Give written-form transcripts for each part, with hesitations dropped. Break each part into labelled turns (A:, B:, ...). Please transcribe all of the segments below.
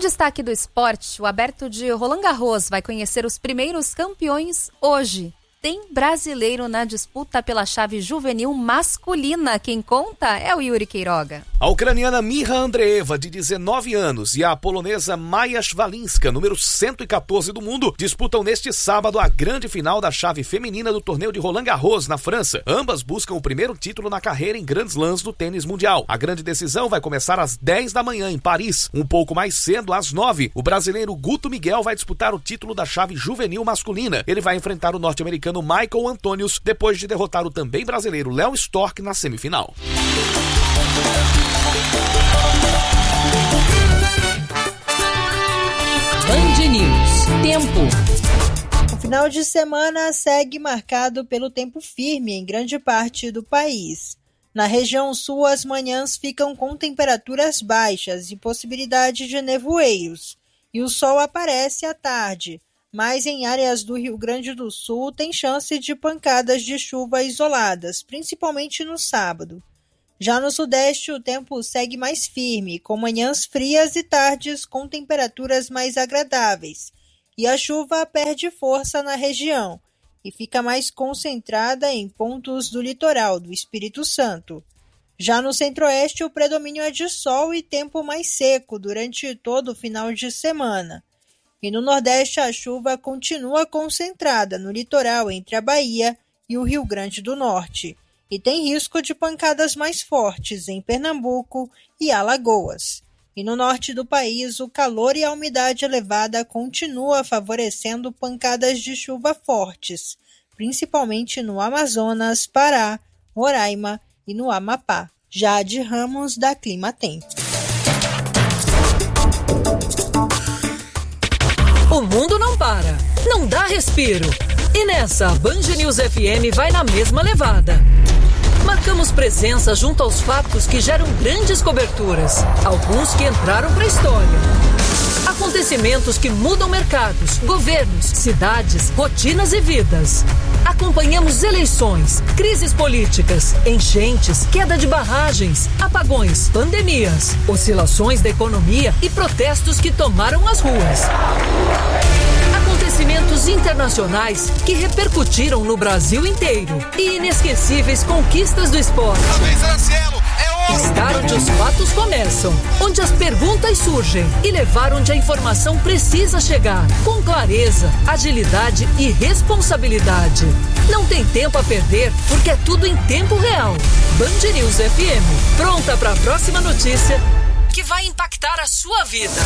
A: destaque do esporte, o Aberto de Roland Garros vai conhecer os primeiros campeões hoje. Tem brasileiro na disputa pela chave juvenil masculina. Quem conta é o Yuri Queiroga.
B: A ucraniana Miha Andreeva, de 19 anos, e a polonesa Maja Szwalinska, número 114 do mundo, disputam neste sábado a grande final da chave feminina do torneio de Roland Garros, na França. Ambas buscam o primeiro título na carreira em grandes lãs do tênis mundial. A grande decisão vai começar às 10 da manhã em Paris. Um pouco mais cedo, às 9, o brasileiro Guto Miguel vai disputar o título da chave juvenil masculina. Ele vai enfrentar o norte-americano Michael Antonius, depois de derrotar o também brasileiro Léo Storck na semifinal.
C: Band News. Tempo.
D: O final de semana segue marcado pelo tempo firme em grande parte do país. Na região sul, as manhãs ficam com temperaturas baixas e possibilidade de nevoeiros, e o sol aparece à tarde, mas em áreas do Rio Grande do Sul tem chance de pancadas de chuva isoladas, principalmente no sábado. Já no Sudeste, o tempo segue mais firme, com manhãs frias e tardes com temperaturas mais agradáveis, e a chuva perde força na região e fica mais concentrada em pontos do litoral do Espírito Santo. Já no Centro-Oeste, o predomínio é de sol e tempo mais seco durante todo o final de semana. E no Nordeste, a chuva continua concentrada no litoral entre a Bahia e o Rio Grande do Norte, e tem risco de pancadas mais fortes em Pernambuco e Alagoas. E no norte do país, o calor e a umidade elevada continua favorecendo pancadas de chuva fortes, principalmente no Amazonas, Pará, Roraima e no Amapá. Jade Ramos, da Climatempo.
C: O mundo não para, não dá respiro. E nessa, a Band News FM vai na mesma levada. Marcamos presença junto aos fatos que geram grandes coberturas, alguns que entraram para a história. Acontecimentos que mudam mercados, governos, cidades, rotinas e vidas. Acompanhamos eleições, crises políticas, enchentes, queda de barragens, apagões, pandemias, oscilações da economia e protestos que tomaram as ruas. Acontecimentos internacionais que repercutiram no Brasil inteiro e inesquecíveis conquistas do esporte. Estar onde os fatos começam, onde as perguntas surgem e levar onde a informação precisa chegar, com clareza, agilidade e responsabilidade. Não tem tempo a perder, porque é tudo em tempo real. Band News FM, pronta para a próxima notícia que vai impactar a sua vida.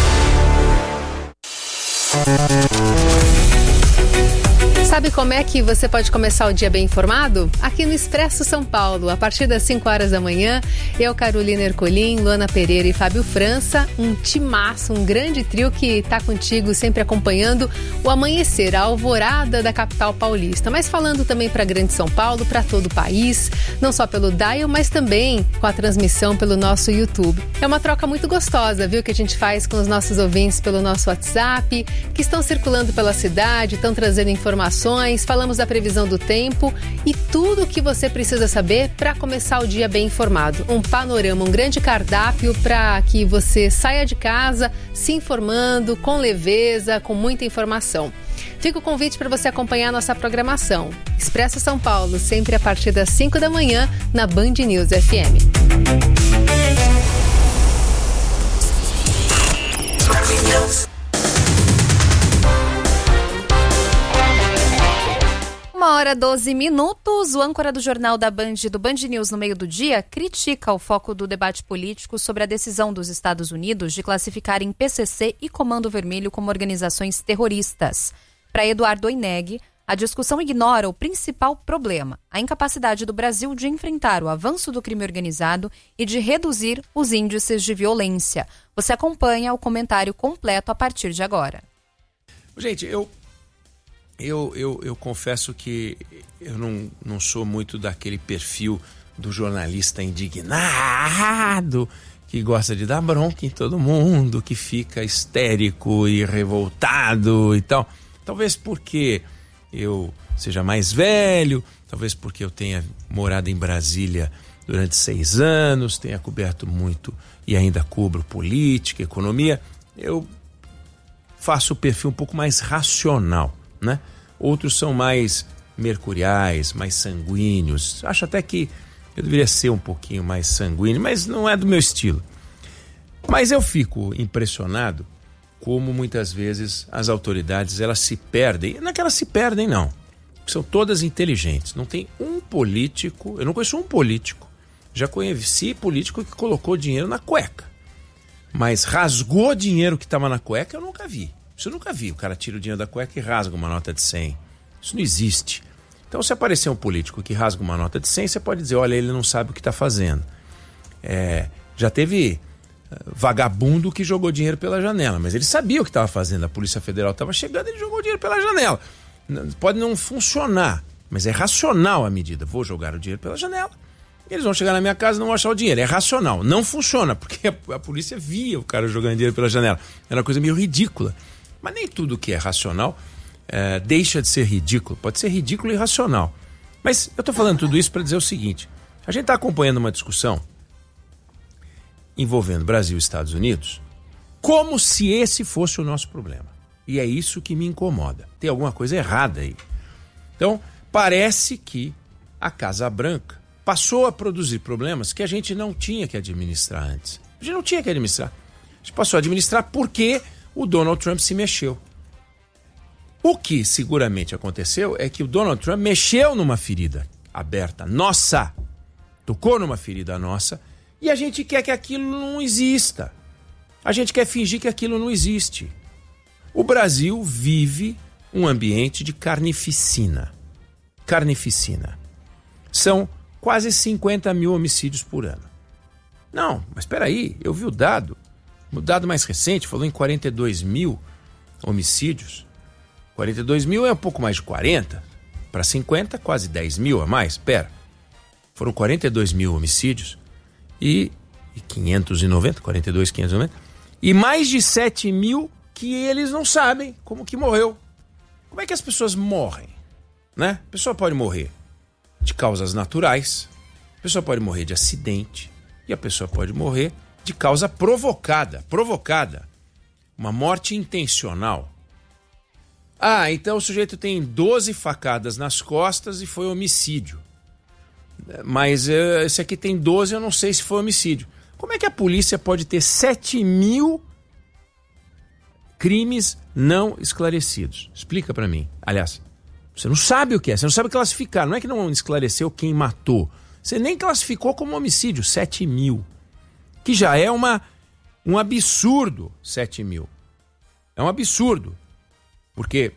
A: Sabe como é que você pode começar o dia bem informado? Aqui no Expresso São Paulo, a partir das 5 horas da manhã, eu, Carolina Ercolim, Luana Pereira e Fábio França, um timaço, um grande trio que está contigo sempre acompanhando o amanhecer, a alvorada da capital paulista, mas falando também para Grande São Paulo, para todo o país, não só pelo dial, mas também com a transmissão pelo nosso YouTube. É uma troca muito gostosa, viu, que a gente faz com os nossos ouvintes pelo nosso WhatsApp, que estão circulando pela cidade, estão trazendo informações, falamos da previsão do tempo e tudo o que você precisa saber para começar o dia bem informado. Um panorama, um grande cardápio para que você saia de casa se informando com leveza, com muita informação. Fica o convite para você acompanhar a nossa programação. Expresso São Paulo, sempre a partir das 5 da manhã na Band News FM. Uma hora 12 minutos, o âncora do Jornal da Band, do Band News no meio do dia, critica o foco do debate político sobre a decisão dos Estados Unidos de classificarem PCC e Comando Vermelho como organizações terroristas. Para Eduardo Oineg, a discussão ignora o principal problema, a incapacidade do Brasil de enfrentar o avanço do crime organizado e de reduzir os índices de violência. Você acompanha o comentário completo a partir de agora.
E: Gente, eu confesso que eu não sou muito daquele perfil do jornalista indignado, que gosta de dar bronca em todo mundo, que fica histérico e revoltado e tal. Talvez porque eu seja mais velho, talvez porque eu tenha morado em Brasília durante 6 anos, tenha coberto muito e ainda cubro política, economia. eu faço o perfil um pouco mais racional, né? Outros são mais mercuriais, mais sanguíneos. Acho até que eu deveria ser um pouquinho mais sanguíneo, mas não é do meu estilo. Mas eu fico impressionado como muitas vezes as autoridades elas se perdem. Não é que elas se perdem, não. São todas inteligentes. Não tem um político, eu não conheço um político, já conheci político que colocou dinheiro na cueca. Mas rasgou dinheiro que estava na cueca, eu nunca vi. Isso eu nunca vi. O cara tira o dinheiro da cueca e rasga uma nota de 100. Isso não existe. Então, se aparecer um político que rasga uma nota de 100, você pode dizer, olha, ele não sabe o que está fazendo. Já teve vagabundo que jogou dinheiro pela janela, mas ele sabia o que estava fazendo. A Polícia Federal estava chegando e ele jogou dinheiro pela janela. Pode não funcionar, mas é racional a medida. Vou jogar o dinheiro pela janela, eles vão chegar na minha casa e não vão achar o dinheiro. É racional. Não funciona, porque a polícia via o cara jogando dinheiro pela janela. Era uma coisa meio ridícula. Mas nem tudo que é racional deixa de ser ridículo. Pode ser ridículo e irracional. Mas eu estou falando tudo isso para dizer o seguinte. A gente está acompanhando uma discussão envolvendo Brasil e Estados Unidos como se esse fosse o nosso problema. E é isso que me incomoda. Tem alguma coisa errada aí. Então, parece que a Casa Branca passou a produzir problemas que a gente não tinha que administrar antes. A gente não tinha que administrar. A gente passou a administrar porque o Donald Trump se mexeu. O que seguramente aconteceu é que o Donald Trump mexeu numa ferida aberta nossa, tocou numa ferida nossa, e a gente quer que aquilo não exista. A gente quer fingir que aquilo não existe. O Brasil vive um ambiente de carnificina. Carnificina. São quase 50 mil homicídios por ano. Não, mas espera aí, eu vi o dado mais recente, falou em 42 mil homicídios. 42 mil é um pouco mais de 40, para 50, quase 10 mil a mais. Espera, foram 42 mil homicídios e 590, 42, 590, e mais de 7 mil que eles não sabem como que morreu. Como é que as pessoas morrem? Né? A pessoa pode morrer de causas naturais, a pessoa pode morrer de acidente e a pessoa pode morrer de causa provocada. Uma morte intencional. Ah, então o sujeito tem 12 facadas nas costas e foi homicídio. Mas esse aqui tem 12, eu não sei se foi homicídio. Como é que a polícia pode ter 7 mil crimes não esclarecidos? Explica pra mim. Aliás, você não sabe o que é, você não sabe classificar. Não é que não esclareceu quem matou. Você nem classificou como homicídio, 7 mil. Que já é um absurdo, 7 mil. É um absurdo. Porque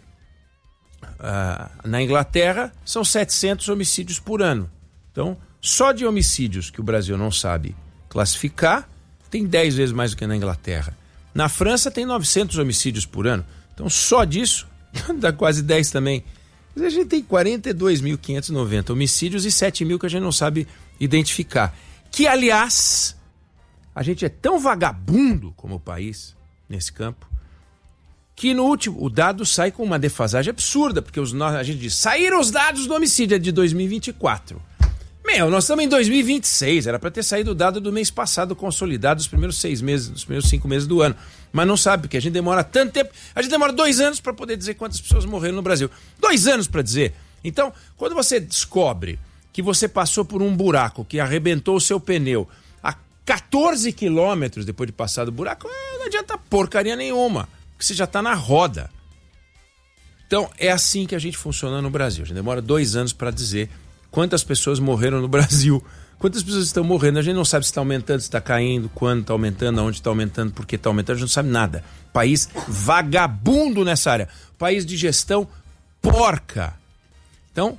E: na Inglaterra são 700 homicídios por ano. Então, só de homicídios que o Brasil não sabe classificar, tem 10 vezes mais do que na Inglaterra. Na França tem 900 homicídios por ano. Então, só disso dá quase 10 também. A gente tem 42.590 homicídios e 7 mil que a gente não sabe identificar. Que, aliás, a gente é tão vagabundo como país nesse campo, que no último, o dado sai com uma defasagem absurda, porque a gente diz, saíram os dados do homicídio de 2024. Nós estamos em 2026, era para ter saído o dado do mês passado consolidado, dos primeiros 6 meses, dos primeiros 5 meses do ano. Mas não sabe, porque a gente demora tanto tempo, a gente demora 2 anos para poder dizer quantas pessoas morreram no Brasil. 2 anos para dizer. Então, quando você descobre que você passou por um buraco que arrebentou o seu pneu a 14 quilômetros depois de passar do buraco, não adianta porcaria nenhuma, porque você já está na roda. Então, é assim que a gente funciona no Brasil. A gente demora 2 anos para dizer quantas pessoas morreram no Brasil, quantas pessoas estão morrendo. A gente não sabe se está aumentando, se está caindo, quando está aumentando, aonde está aumentando, por que está aumentando, a gente não sabe nada. País vagabundo nessa área. País de gestão porca. Então,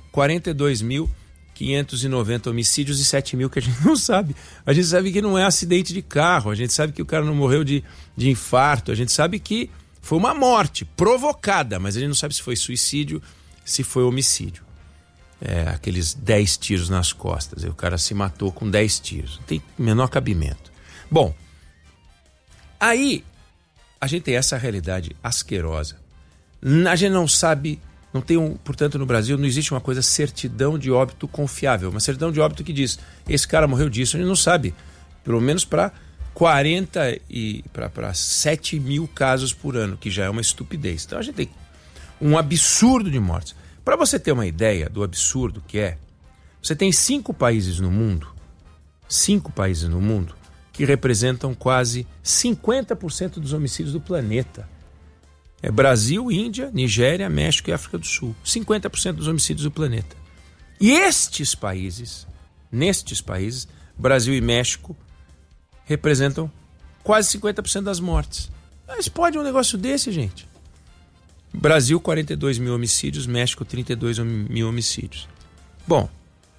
E: 42.590 homicídios e 7 mil que a gente não sabe. A gente sabe que não é acidente de carro, a gente sabe que o cara não morreu de infarto, a gente sabe que foi uma morte provocada, mas a gente não sabe se foi suicídio, se foi homicídio. Aqueles 10 tiros nas costas, e o cara se matou com 10 tiros. Não tem menor cabimento. Bom, aí a gente tem essa realidade asquerosa. A gente não sabe, não tem portanto no Brasil não existe uma coisa certidão de óbito confiável, uma certidão de óbito que diz, esse cara morreu disso, a gente não sabe, pelo menos para 40 para 7 mil casos por ano, que já é uma estupidez. Então a gente tem um absurdo de mortes. Para você ter uma ideia do absurdo que é, você tem 5 países no mundo que representam quase 50% dos homicídios do planeta. É Brasil, Índia, Nigéria, México e África do Sul. 50% dos homicídios do planeta. E nestes países, Brasil e México representam quase 50% das mortes. Mas pode um negócio desse, gente? Brasil, 42 mil homicídios, México, 32 mil homicídios. Bom,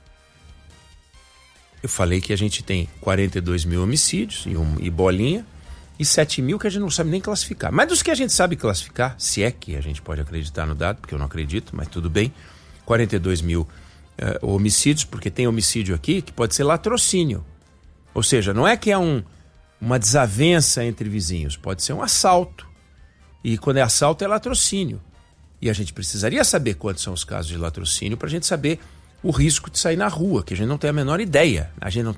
E: eu falei que a gente tem 42 mil homicídios e bolinha, e 7 mil que a gente não sabe nem classificar. Mas dos que a gente sabe classificar, se é que a gente pode acreditar no dado, porque eu não acredito, mas tudo bem, 42 mil homicídios, porque tem homicídio aqui que pode ser latrocínio. Ou seja, não é que é uma desavença entre vizinhos, pode ser um assalto. E quando é assalto é latrocínio. E a gente precisaria saber quantos são os casos de latrocínio para a gente saber o risco de sair na rua, que a gente não tem a menor ideia.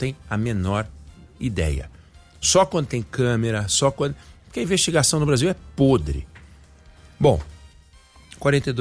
E: Só quando tem câmera, porque a investigação no Brasil é podre. Bom, 42